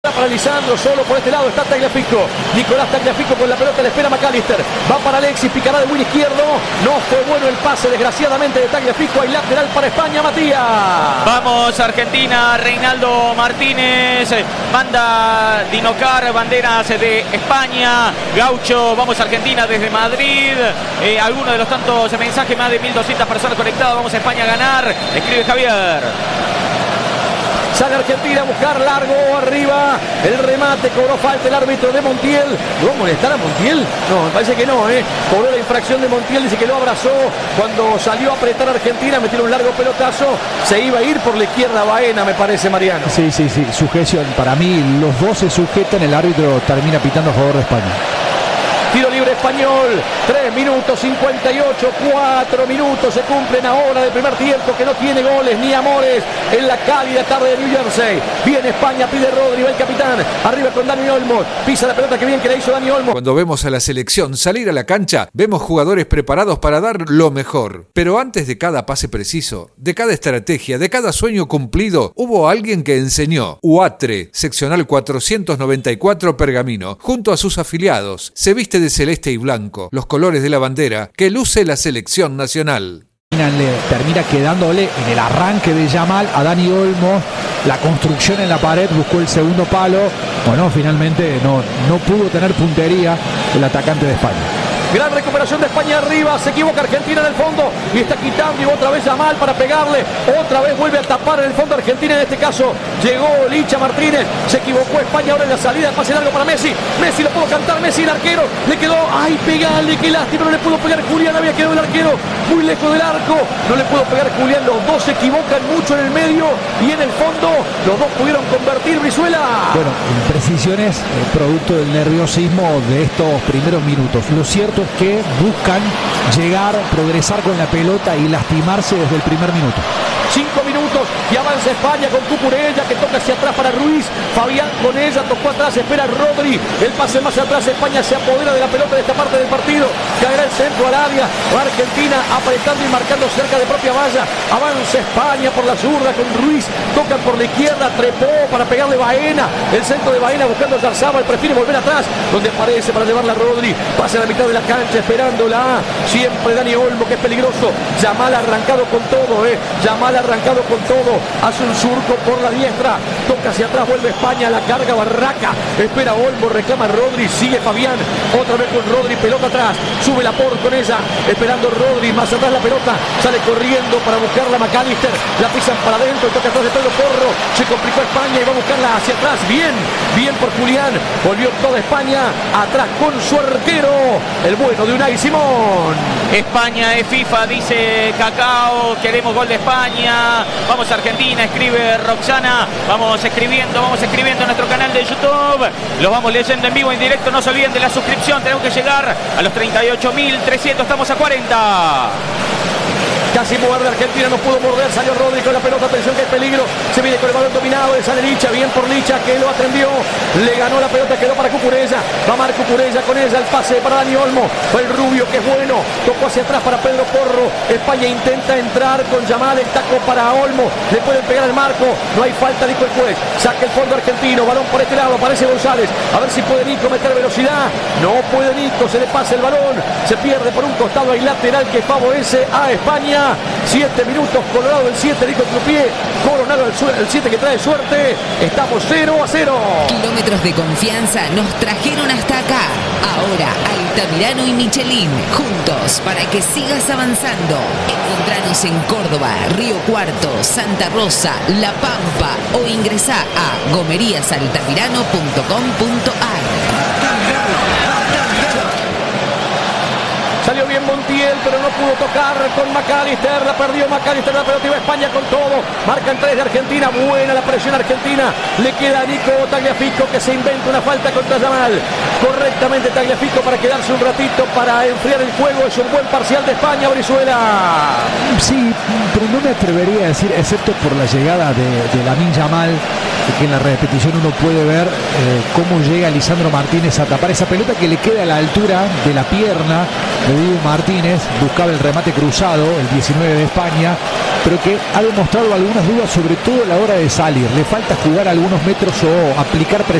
Para Lisandro, solo por este lado está Tagliafico. Nicolás Tagliafico con la pelota, le espera McAllister. Va para Alexis, picará de win izquierdo. No fue bueno el pase, desgraciadamente, de Tagliafico. Hay lateral para España, Matías. Vamos, Argentina. Reinaldo Martínez manda Dinocar, banderas de España. Gaucho, vamos Argentina desde Madrid. Algunos de los tantos mensajes, más de 1200 personas conectadas. Vamos a España a ganar. Escribe Javier. Sale Argentina a buscar largo arriba. El remate, cobró falta el árbitro de Montiel. ¿Lo va a molestar a Montiel? No, me parece que no, Cobró la infracción de Montiel, dice que lo abrazó cuando salió a apretar a Argentina, metieron un largo pelotazo. Se iba a ir por la izquierda Baena, me parece, Mariano. Sí, sujeción. Para mí, los dos se sujetan, el árbitro termina pitando a favor de España. Tiro libre español, 3 minutos 58, 4 minutos se cumplen ahora del primer tiempo, que no tiene goles ni amores en la cálida tarde de New Jersey. Viene España, pide Rodri, va el capitán, arriba con Dani Olmo, pisa la pelota, que bien que la hizo Dani Olmo. Cuando vemos a la selección salir a la cancha, vemos jugadores preparados para dar lo mejor. Pero antes de cada pase preciso, de cada estrategia, de cada sueño cumplido, hubo alguien que enseñó. UATRE, seccional 494 Pergamino, junto a sus afiliados, se viste de celeste y blanco, los colores de la bandera que luce la selección nacional. Termina quedándole en el arranque de Yamal a Dani Olmo, la construcción en la pared, buscó el segundo palo. Bueno, finalmente no pudo tener puntería el atacante de España. Gran recuperación de España arriba, se equivoca Argentina en el fondo y está quitando, y otra vez Yamal para pegarle, otra vez vuelve a tapar en el fondo Argentina, en este caso llegó Licha Martínez, se equivocó España ahora en la salida, pase largo para Messi, Messi lo pudo cantar, Messi el arquero, le quedó, ay, pegarle, qué lástima, no le pudo pegar Julián, había quedado el arquero muy lejos del arco, no le pudo pegar Julián, los dos se equivocan mucho en el medio y en el fondo, los dos pudieron convertir. Brizuela. Bueno, imprecisiones producto del nerviosismo de estos primeros minutos. Lo cierto es que buscan llegar, progresar con la pelota y lastimarse desde el primer minuto. 5 minutos y avanza España con Cucurella, que toca hacia atrás para Ruiz. Fabián con ella, tocó atrás, espera Rodri. El pase más atrás, España se apodera de la pelota de esta parte del partido. Caerá el centro al área. Argentina apretando y marcando cerca de propia valla. Avanza España por la zurda con Ruiz. Tocan por la izquierda, trepó para pegarle Baena. El centro de Baena buscando a Yarzábal, prefiere volver atrás, donde aparece para llevarla a Rodri. Pasa a la mitad de la cancha esperándola. Siempre Dani Olmo, que es peligroso. Yamal arrancado con todo, Yamal arrancado con todo, hace un surco por la diestra, toca hacia atrás, vuelve España, la carga Barraca, espera Olmo, reclama Rodri, sigue Fabián, otra vez con Rodri, pelota atrás, sube Laporte con ella, esperando Rodri, más atrás la pelota, sale corriendo para buscarla McAllister, la pisan para adentro, toca atrás de Pedro Porro, se complicó España y va a buscarla hacia atrás, bien por Julián, volvió toda España, atrás con su arquero, el bueno de Unai Simón. España es FIFA, dice Cacao, queremos gol de España. Vamos Argentina, escribe Roxana. Vamos escribiendo en nuestro canal de YouTube. Lo vamos leyendo en vivo, en directo. No se olviden de la suscripción. Tenemos que llegar a los 38.300. Estamos a 40. Casi muerde Argentina, no pudo morder, salió Rodri con la pelota, atención que hay peligro, se viene con el balón dominado, sale Licha, bien por Licha, que lo atendió, le ganó la pelota, quedó para Cucurella, va Marc Cucurella con ella, el pase para Dani Olmo, fue el Rubio que es bueno, tocó hacia atrás para Pedro Porro, España intenta entrar con Yamal, el taco para Olmo, le pueden pegar al marco, no hay falta, dijo el juez, saca el fondo argentino, balón por este lado, aparece González, a ver si puede Nico meter velocidad, no puede Nico, se le pasa el balón, se pierde por un costado, hay lateral que favorece a España. 7 minutos, Colorado el 7, dijo Trupié, Coronado el 7 que trae suerte, estamos 0-0. Kilómetros de confianza nos trajeron hasta acá. Ahora Altamirano y Michelin, juntos para que sigas avanzando. Encontranos en Córdoba, Río Cuarto, Santa Rosa, La Pampa o ingresá a gomeriasaltamirano.com.ar. Salió bien Montiel, pero no pudo tocar con McAllister, la perdió McAllister, la pelota iba España con todo, marcan 3 de Argentina, buena la presión argentina, le queda a Nico Tagliafico que se inventa una falta contra Yamal, correctamente Tagliafico para quedarse un ratito, para enfriar el juego, es un buen parcial de España, Brizuela. Sí, pero no me atrevería a decir, excepto por la llegada de Lamine Yamal, que en la repetición uno puede ver cómo llega Lisandro Martínez a tapar esa pelota que le queda a la altura de la pierna de Dibu Martínez. Buscaba el remate cruzado, el 19 de España, pero que ha demostrado algunas dudas, sobre todo a la hora de salir. Le falta jugar algunos metros o aplicar presión